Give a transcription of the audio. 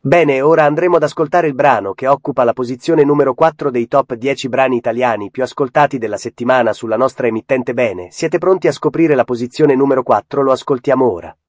Bene, ora andremo ad ascoltare il brano che occupa la posizione numero 4 dei top 10 brani italiani più ascoltati della settimana sulla nostra emittente. Bene, siete pronti a scoprire la posizione numero 4? Lo ascoltiamo ora.